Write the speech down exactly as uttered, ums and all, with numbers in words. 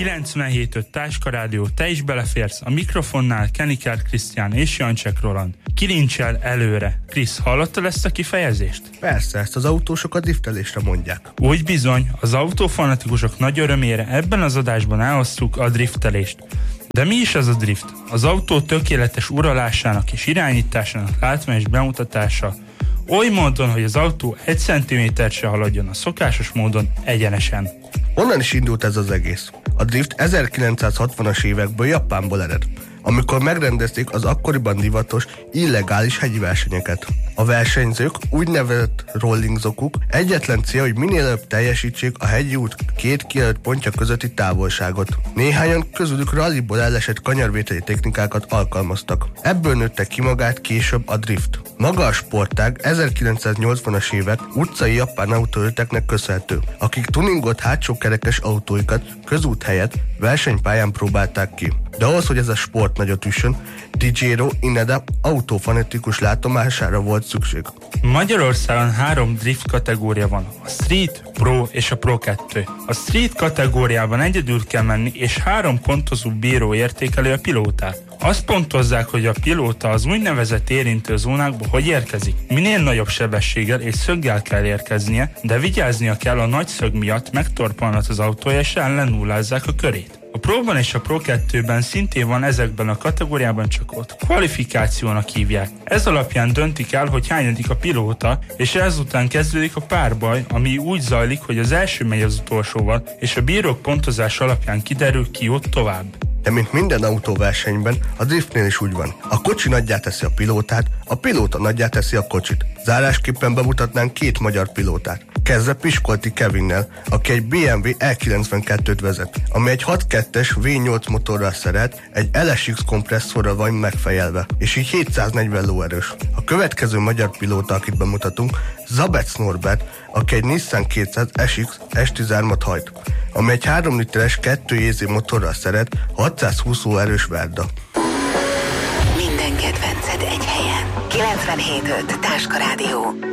kilencvenhét öt Táska Rádió, te is beleférsz, a mikrofonnál Kenikert Krisztián és Jancsek Roland. Kilincsel előre. Krisz, hallottad ezt a kifejezést? Persze, ezt az autósok a driftelésre mondják. Úgy bizony, az autófanatikusok nagy örömére ebben az adásban elhoztuk a driftelést. De mi is az a drift? Az autó tökéletes uralásának és irányításának látványos bemutatása, oly módon, hogy az autó egy centimétert se haladjon a szokásos módon egyenesen. Onnan is indult ez az egész. A drift ezerkilencszázhatvanas évekből Japánból ered, amikor megrendezték az akkoriban divatos, illegális hegyi versenyeket. A versenyzők, úgynevezett rollingzokuk egyetlen cél, hogy minél előbb teljesítsék a hegyi út két kijelölt pontja közötti távolságot. Néhányan közülük ralliból elesett kanyarvételi technikákat alkalmaztak. Ebből nőtte ki magát később a drift. Maga a sportág ezerkilencszáznyolcvanas évek utcai japán autóöteknek köszönhető, akik tuningolt hátsó kerekes autóikat közút helyett versenypályán próbálták ki. De ahhoz, hogy ez a sport nagyot üssön, Dijiro Inada autófanatikus látomására volt szükség. Magyarországon három drift kategória van, a Street, Pro és a Pro kettő. A Street kategóriában egyedül kell menni, és három pontozó bíró értékeli a pilótát. Azt pontozzák, hogy a pilóta az úgynevezett érintő zónákba hogy érkezik. Minél nagyobb sebességgel és szöggel kell érkeznie, de vigyáznia kell, a nagy szög miatt megtorpanhat az autója és ellenullázzák a körét. A Pro-ban és a Pro kettőben szintén van ezekben a kategóriában, csak ott kvalifikációnak hívják. Ez alapján döntik el, hogy hányadik a pilóta, és ezután kezdődik a párbaj, ami úgy zajlik, hogy az első megy az utolsóval, és a bírók pontozás alapján kiderül, ki jut tovább. De mint minden autóversenyben, a driftnél is úgy van. A kocsi nagyjá teszi a pilótát, a pilóta nagyjá teszi a kocsit. Zárásképpen bemutatnánk két magyar pilótát. Kezdve Piskolti Kevinnel, aki egy bé em vé E kilencvenkettőt vezet, ami egy hat kettes vé nyolc motorral szerelt, egy el es iksz kompresszorral van megfejelve, és így hétszáznegyven lóerős. A következő magyar pilóta, akit bemutatunk, Zabec Norbert, aki egy Nissan kétszáz es iksz es tizenhármat hajt, ami egy három literes kettő jé zé motorral szerelt, hatszázhúsz lóerős Verda. Minden kedvenced egy helyen. kilencvenhét öt Táska Rádió.